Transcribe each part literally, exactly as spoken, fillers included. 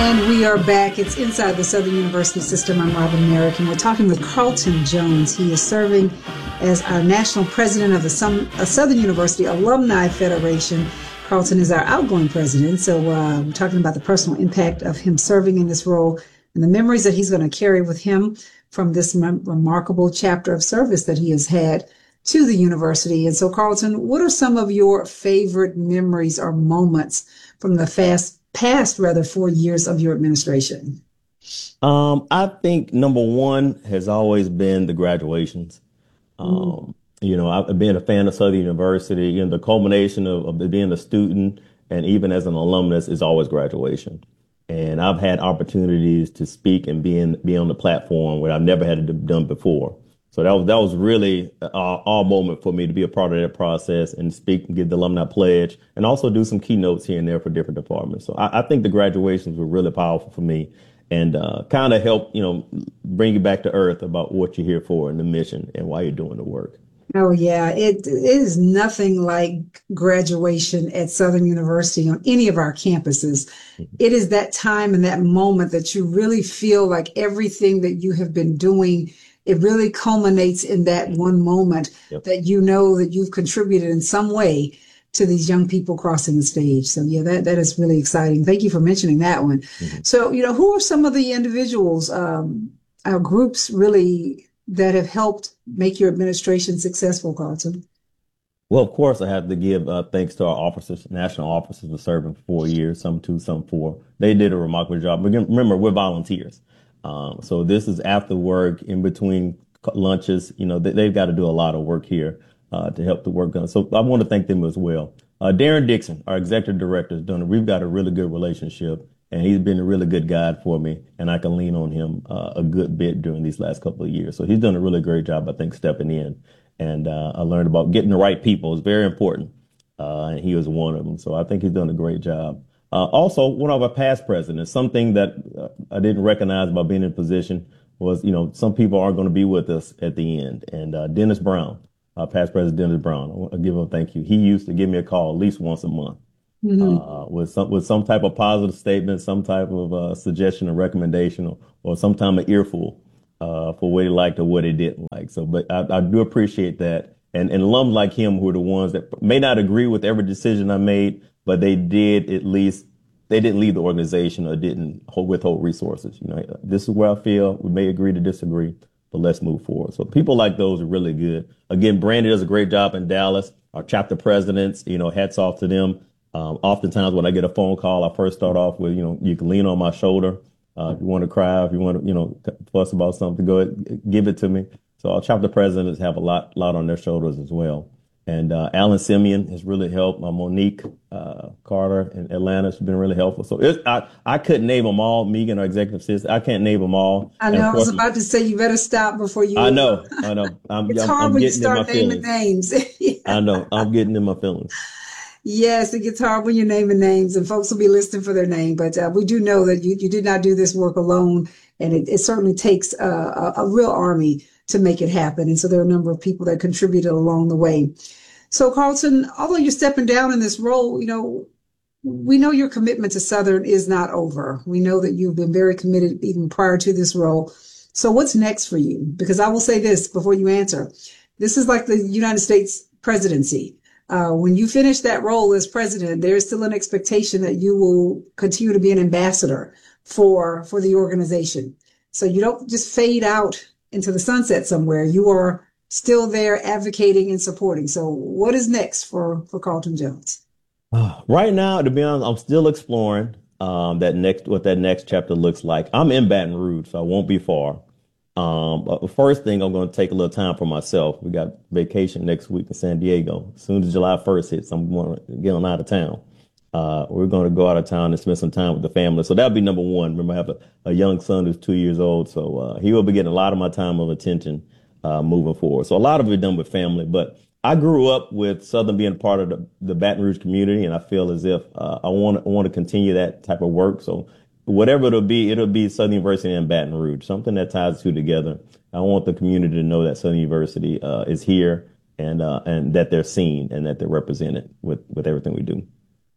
And we are back. It's Inside the Southern University System. I'm Robin Merrick, and we're talking with Carlton Jones. He is serving as our national president of the Southern University Alumni Federation. Carlton is our outgoing president, so uh, we're talking about the personal impact of him serving in this role and the memories that he's going to carry with him from this mem- remarkable chapter of service that he has had to the university. And so, Carlton, what are some of your favorite memories or moments from the fast past rather four years of your administration? Um, I think number one has always been the graduations. Um, mm. You know, I've been a fan of Southern University. You know, the culmination of, of being a student and even as an alumnus is always graduation. And I've had opportunities to speak and be in, be on the platform where I've never had it done before. So that was that was really a all moment for me to be a part of that process and speak and give the alumni pledge and also do some keynotes here and there for different departments. So I, I think the graduations were really powerful for me and uh, kind of help, you know, bring you back to earth about what you're here for and the mission and why you're doing the work. Oh, yeah, it, it is nothing like graduation at Southern University on any of our campuses. Mm-hmm. It is that time and that moment that you really feel like everything that you have been doing, it really culminates in that one moment. Yep. That you know that you've contributed in some way to these young people crossing the stage. So, yeah, that, that is really exciting. Thank you for mentioning that one. Mm-hmm. So, you know, who are some of the individuals, um, our groups really that have helped make your administration successful, Carlton? Well, of course, I have to give uh, thanks to our officers, national officers for serving for four years, some two, some four. They did a remarkable job. Remember, we're volunteers. Um, so this is after work, in between lunches. You know, they, they've got to do a lot of work here uh, to help the work done. So I want to thank them as well. Uh, Darren Dixon, our executive director, has done. We've got a really good relationship, and he's been a really good guide for me, and I can lean on him uh, a good bit during these last couple of years. So he's done a really great job, I think, stepping in. And uh, I learned about getting the right people is very important, uh, and he was one of them. So I think he's done a great job. Uh, also, one of our past presidents, something that uh, I didn't recognize about being in position was, you know, some people are going to be with us at the end. And uh, Dennis Brown, our past president, Dennis Brown, I want to give him a thank you. He used to give me a call at least once a month mm-hmm. uh, with some with some type of positive statement, some type of uh, suggestion or recommendation, or, or some type of earful uh, for what he liked or what he didn't like. So, but I, I do appreciate that. And, and alums like him who are the ones that may not agree with every decision I made, but they did at least, they didn't leave the organization or didn't hold, withhold resources. You know, this is where I feel we may agree to disagree, but let's move forward. So people like those are really good. Again, Brandy does a great job in Dallas. Our chapter presidents, you know, hats off to them. Um, oftentimes when I get a phone call, I first start off with, you know, you can lean on my shoulder. Uh, if you want to cry, if you want to, you know, fuss about something, go ahead, give it to me. So our chapter presidents have a lot, lot on their shoulders as well. And uh, Alan Simeon has really helped. Uh, Monique uh, Carter in Atlanta has been really helpful. So it, I I couldn't name them all. Megan, our executive assistant, I can't name them all. I know. I was about to say you better stop before you. I know. I know. I'm, it's I'm, hard I'm when you getting start in my naming feelings. names. Yeah. I know. I'm getting in my feelings. Yes, it gets hard when you're naming names, and folks will be listening for their name. But uh, we do know that you, you did not do this work alone, and it, it certainly takes uh, a, a real army to make it happen. And so there are a number of people that contributed along the way. So, Carlton, although you're stepping down in this role, you know, we know your commitment to Southern is not over. We know that you've been very committed even prior to this role. So what's next for you? Because I will say this before you answer. This is like the United States presidency. Uh, when you finish that role as president, there's still an expectation that you will continue to be an ambassador for, for the organization. So you don't just fade out into the sunset somewhere. You are still there advocating and supporting. So what is next for, for Carlton Jones? Uh, right now, to be honest, I'm still exploring um, that next what that next chapter looks like. I'm in Baton Rouge, so I won't be far. Um, but the first thing, I'm going to take a little time for myself. We got vacation next week in San Diego. As soon as July first hits, I'm going to get on out of town. Uh, we're going to go out of town and spend some time with the family. So that'll be number one. Remember, I have a, a young son who's two years old, so uh, he will be getting a lot of my time of attention uh, moving forward. So a lot of it done with family, but I grew up with Southern being part of the, the Baton Rouge community, and I feel as if uh, I want I want to continue that type of work. So whatever it'll be, it'll be Southern University and Baton Rouge, something that ties the two together. I want the community to know that Southern University uh, is here and uh, and that they're seen and that they're represented with, with everything we do.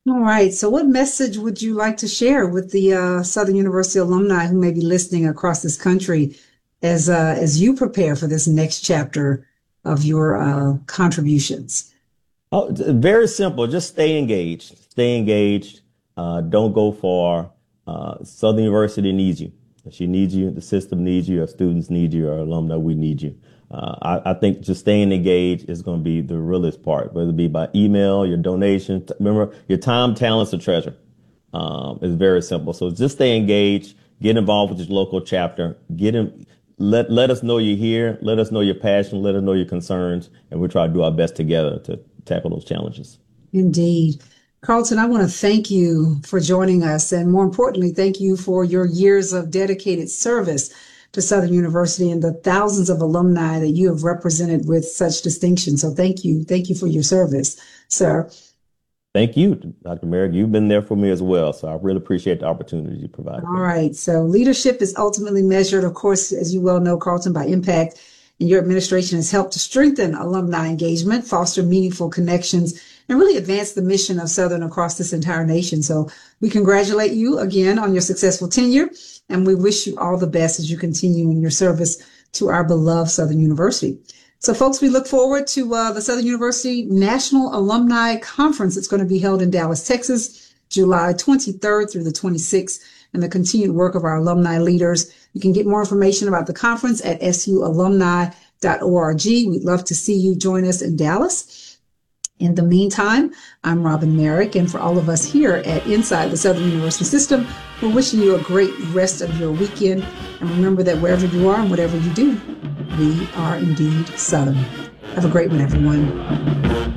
All right. So, what message would you like to share with the uh, Southern University alumni who may be listening across this country as uh, as you prepare for this next chapter of your uh, contributions? Oh, it's very simple. Just stay engaged. Stay engaged. Uh, don't go far. Uh, Southern University needs you. She needs you. The system needs you. Our students need you. Our alumni, we need you. Uh, I, I think just staying engaged is going to be the realest part, whether it be by email, your donation. Remember, your time, talents, and treasure. Um, it's very simple. So just stay engaged. Get involved with your local chapter. Get in. Let let us know you're here. Let us know your passion. Let us know your concerns, and we'll try to do our best together to tackle those challenges. Indeed. Carlton, I want to thank you for joining us. And more importantly, thank you for your years of dedicated service to Southern University and the thousands of alumni that you have represented with such distinction. So thank you. Thank you for your service, sir. Thank you, Doctor Merrick. You've been there for me as well. So I really appreciate the opportunity you provided. All right. So leadership is ultimately measured, of course, as you well know, Carlton, by impact. And your administration has helped to strengthen alumni engagement, foster meaningful connections, and really advance the mission of Southern across this entire nation. So we congratulate you again on your successful tenure, and we wish you all the best as you continue in your service to our beloved Southern University. So, folks, we look forward to uh, the Southern University National Alumni Conference. It's going to be held in Dallas, Texas, July twenty-third through the twenty-sixth, and the continued work of our alumni leaders. You can get more information about the conference at S U alumni dot org. We'd love to see you join us in Dallas. In the meantime, I'm Robin Merrick, and for all of us here at Inside the Southern University System, we're wishing you a great rest of your weekend. And remember that wherever you are and whatever you do, we are indeed Southern. Have a great one, everyone.